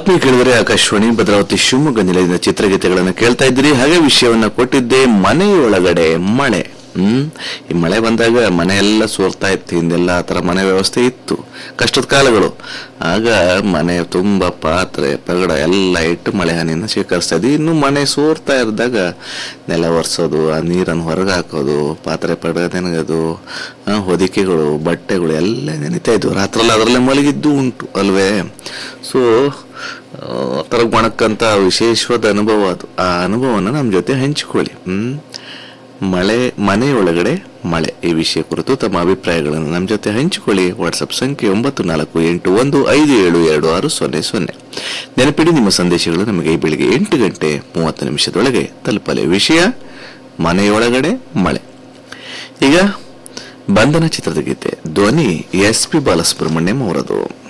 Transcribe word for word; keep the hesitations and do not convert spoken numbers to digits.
ಆತ್ಮೀಯ ಕೇಳಿದರೆ ಆಕಾಶವಾಣಿ ಭದ್ರಾವತಿ ಶಿವಮೊಗ್ಗ ನಿಲಯದ ಚಿತ್ರಗೀತೆಗಳನ್ನು ಕೇಳ್ತಾ ಇದ್ದೀರಿ. ಹಾಗೆ ವಿಷಯವನ್ನ ಕೊಟ್ಟಿದ್ದೆ, ಮನೆಯೊಳಗಡೆ ಮಳೆ. ಹ್ಮ್ ಈ ಮಳೆ ಬಂದಾಗ ಮನೆ ಎಲ್ಲ ಸೋರ್ತಾ ಇತ್ತು. ಹಿಂದೆಲ್ಲ ಆ ಥರ ಮನೆ ವ್ಯವಸ್ಥೆ ಇತ್ತು, ಕಷ್ಟದ ಕಾಲಗಳು. ಆಗ ಮನೆ ತುಂಬಾ ಪಾತ್ರೆ ಪಗಡ ಎಲ್ಲ ಇಟ್ಟು ಮಳೆ ಹನಿಯನ್ನು ಸ್ವೀಕರಿಸ್ತಾ ಇದ್ವಿ. ಇನ್ನು ಮನೆ ಸೋರ್ತಾ ಇದ್ದಾಗ ನೆಲ ಒರೆಸೋದು, ಆ ನೀರನ್ನು ಹೊರಗೆ ಹಾಕೋದು, ಪಾತ್ರೆ ಪಗಡ ನೆನಗೋದು, ಹೊದಿಕೆಗಳು ಬಟ್ಟೆಗಳು ಎಲ್ಲ ನೆನಿತಾ ಇದ್ವು. ರಾತ್ರೆಲ್ಲ ಅದರಲ್ಲೇ ಮಲಗಿದ್ದು ಉಂಟು ಅಲ್ವೇ. ಸೊ ಆ ಥರ ಒಣಕ್ಕಂತ ವಿಶೇಷವಾದ ಅನುಭವ ಅದು. ಆ ಅನುಭವನ ನಮ್ಮ ಜೊತೆ ಹಂಚಿಕೊಳ್ಳಿ. ಹ್ಮ್ ಮಳೆ ಮನೆಯೊಳಗಡೆ ಮಳೆ ಈ ವಿಷಯ ಕುರಿತು ತಮ್ಮ ಅಭಿಪ್ರಾಯಗಳನ್ನು ನಮ್ಮ ಜೊತೆ ಹಂಚಿಕೊಳ್ಳಿ. ವಾಟ್ಸಪ್ ಸಂಖ್ಯೆ ಒಂಬತ್ತು ನಾಲ್ಕು ಎಂಟು ಒಂದು ಐದು ಏಳು ಎರಡು ಆರು ಸೊನ್ನೆ ಸೊನ್ನೆ. ನೆನಪಿಡಿ, ನಿಮ್ಮ ಸಂದೇಶಗಳು ನಮಗೆ ಈ ಬೆಳಿಗ್ಗೆ ಎಂಟು ಗಂಟೆ ಮೂವತ್ತು ನಿಮಿಷದೊಳಗೆ ತಲುಪಲಿ. ವಿಷಯ ಮನೆಯೊಳಗಡೆ ಮಳೆ. ಈಗ ಬಂಧನ ಚಿತ್ರದ ಗೀತೆ, ಧ್ವನಿ ಎಸ್ ಪಿ ಬಾಲಸುಬ್ರಹ್ಮಣ್ಯಂ ಅವರದು.